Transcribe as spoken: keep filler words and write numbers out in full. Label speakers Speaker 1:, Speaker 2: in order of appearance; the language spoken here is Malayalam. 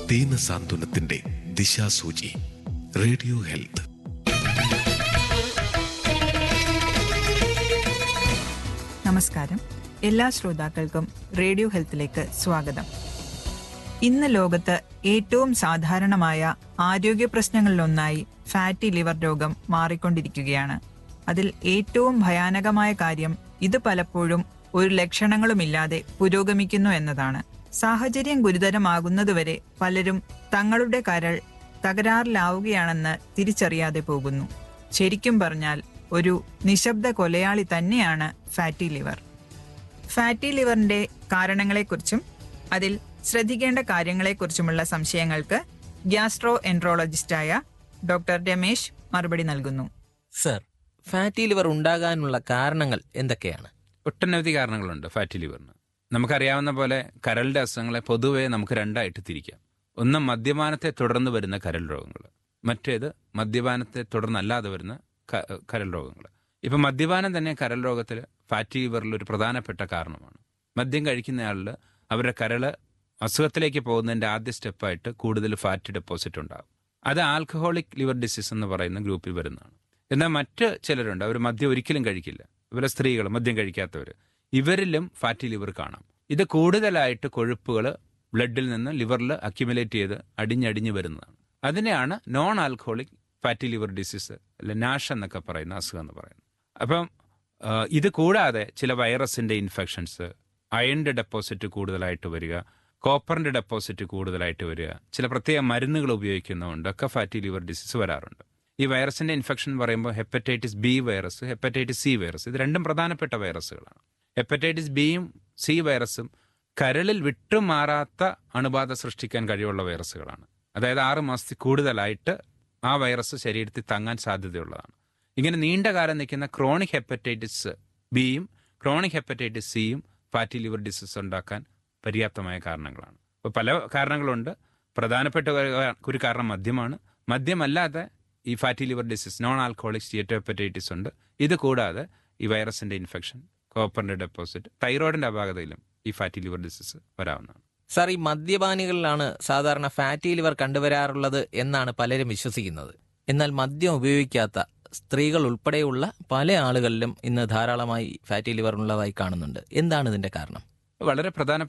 Speaker 1: ദീനസാന്ത്വനത്തിന്റെ ദിശാസൂചി. Radio health.
Speaker 2: നമസ്കാരം. എല്ലാ ശ്രോതാക്കൾക്കും റേഡിയോ ഹെൽത്തിലേക്ക് സ്വാഗതം. ഇന്ന് ലോകത്ത് ഏറ്റവും സാധാരണമായ ആരോഗ്യ പ്രശ്നങ്ങളിലൊന്നായി ഫാറ്റി ലിവർ രോഗം മാറിക്കൊണ്ടിരിക്കുകയാണ്. അതിൽ ഏറ്റവും ഭയാനകമായ കാര്യം ഇത് പലപ്പോഴും ഒരു ലക്ഷണങ്ങളുമില്ലാതെ പുരോഗമിക്കുന്നു എന്നതാണ്. സാഹചര്യം ഗുരുതരമാകുന്നതുവരെ പലരും തങ്ങളുടെ കരൾ തകരാറിലാവുകയാണെന്ന് തിരിച്ചറിയാതെ പോകുന്നു. ശരിക്കും പറഞ്ഞാൽ ഒരു നിശബ്ദ കൊലയാളി തന്നെയാണ് ഫാറ്റി ലിവർ. ഫാറ്റി ലിവറിന്റെ കാരണങ്ങളെക്കുറിച്ചും അതിൽ ശ്രദ്ധിക്കേണ്ട കാര്യങ്ങളെക്കുറിച്ചുമുള്ള സംശയങ്ങൾക്ക് ഗ്യാസ്ട്രോ എൻട്രോളജിസ്റ്റായ ഡോക്ടർ രമേശ് മറുപടി നൽകുന്നു.
Speaker 3: സർ, ഫാറ്റി ലിവർ ഉണ്ടാകാനുള്ള കാരണങ്ങൾ എന്തൊക്കെയാണ്?
Speaker 4: ഒട്ടനവധി കാരണങ്ങളുണ്ട് ഫാറ്റി ലിവറിന്. നമുക്കറിയാവുന്ന പോലെ കരളിന്റെ അസുഖങ്ങളെ പൊതുവെ നമുക്ക് രണ്ടായിട്ട് തിരിക്കാം. ഒന്ന് മദ്യപാനത്തെ തുടർന്ന് വരുന്ന കരൾ രോഗങ്ങൾ, മറ്റേത് മദ്യപാനത്തെ തുടർന്നല്ലാതെ വരുന്ന കരൾ രോഗങ്ങൾ. ഇപ്പം മദ്യപാനം തന്നെ കരൾ രോഗത്തിൽ ഫാറ്റി ലിവറിൽ ഒരു പ്രധാനപ്പെട്ട കാരണമാണ്. മദ്യം കഴിക്കുന്നയാളിൽ അവരുടെ കരള് അസുഖത്തിലേക്ക് പോകുന്നതിൻ്റെ ആദ്യ സ്റ്റെപ്പായിട്ട് കൂടുതൽ ഫാറ്റ് ഡെപ്പോസിറ്റ് ഉണ്ടാകും. അത് ആൽക്കഹോളിക് ലിവർ ഡിസീസ് എന്ന് പറയുന്ന ഗ്രൂപ്പിൽ വരുന്നതാണ്. എന്നാൽ മറ്റ് ചിലരുണ്ട്, അവർ മദ്യം ഒരിക്കലും കഴിക്കില്ല. ഇവരെ സ്ത്രീകൾ, മദ്യം കഴിക്കാത്തവർ, ഇവരിലും ഫാറ്റി ലിവർ കാണാം. ഇത് കൂടുതലായിട്ട് കൊഴുപ്പുകൾ ബ്ലഡിൽ നിന്ന് ലിവറിൽ അക്യുമുലേറ്റ് ചെയ്ത് അടിഞ്ഞടിഞ്ഞ് വരുന്നതാണ്. അതിനെയാണ് non alcoholic fatty liver disease, അല്ലെ നാഷ് എന്നൊക്കെ പറയുന്ന അസുഖം എന്ന് പറയുന്നത്. അപ്പം ഇത് കൂടാതെ ചില വൈറസിന്റെ ഇൻഫെക്ഷൻസ്, അയണിന്റെ ഡെപ്പോസിറ്റ് കൂടുതലായിട്ട് വരിക, കോപ്പറിന്റെ ഡെപ്പോസിറ്റ് കൂടുതലായിട്ട് വരിക, ചില പ്രത്യേക മരുന്നുകൾ ഉപയോഗിക്കുന്നതുകൊണ്ടൊക്കെ ഫാറ്റി ലിവർ ഡിസീസ് വരാറുണ്ട്. ഈ വൈറസിന്റെ ഇൻഫെക്ഷൻ എന്ന് പറയുമ്പോൾ hepatitis B virus, hepatitis C virus, ഇത് രണ്ടും പ്രധാനപ്പെട്ട വൈറസുകളാണ്. ഹെപ്പറ്റൈറ്റിസ് ബിയും സി വൈറസും കരളിൽ വിട്ടുമാറാത്ത അണുബാധ സൃഷ്ടിക്കാൻ കഴിവുള്ള വൈറസുകളാണ്. അതായത് ആറ് മാസത്തിൽ കൂടുതലായിട്ട് ആ വൈറസ് ശരീരത്തിൽ തങ്ങാൻ സാധ്യതയുള്ളതാണ്. ഇങ്ങനെ നീണ്ട കാലം നിൽക്കുന്ന ക്രോണിക് ഹെപ്പറ്റൈറ്റിസ് ബിയും ക്രോണിക് ഹെപ്പറ്റൈറ്റിസ് സിയും ഫാറ്റി ലിവർ ഡിസീസ് ഉണ്ടാക്കാൻ പര്യാപ്തമായ കാരണങ്ങളാണ്. അപ്പോൾ പല കാരണങ്ങളുണ്ട്. പ്രധാനപ്പെട്ട ഒരു കാരണം മദ്യമാണ്. മദ്യമല്ലാതെ ഈ fatty liver disease, non alcoholic സ്റ്റീറ്റോ hepatitis ഉണ്ട്. ഇത് കൂടാതെ ഈ വൈറസിന്റെ ഇൻഫെക്ഷൻ, കോപ്പറിന്റെ ഡെപ്പോസിറ്റ്, തൈറോയിഡിന്റെ അപാകതയിലും ഈ ഫാറ്റി ലിവർ ഡിസീസ് വരാവുന്നതാണ്.
Speaker 3: സാർ, ഈ മദ്യപാനികളിലാണ് സാധാരണ ഫാറ്റി ലിവർ കണ്ടുവരാറുള്ളത് എന്നാണ് പലരും വിശ്വസിക്കുന്നത്. എന്നാൽ മദ്യം ഉപയോഗിക്കാത്ത സ്ത്രീകൾ ഉൾപ്പെടെയുള്ള പല ആളുകളിലും ഇന്ന് ധാരാളമായി ഫാറ്റി ലിവർ ഉള്ളതായി കാണുന്നുണ്ട്. എന്താണ് ഇതിന്റെ കാരണം?
Speaker 4: വളരെ പ്രധാനപ്പെട്ട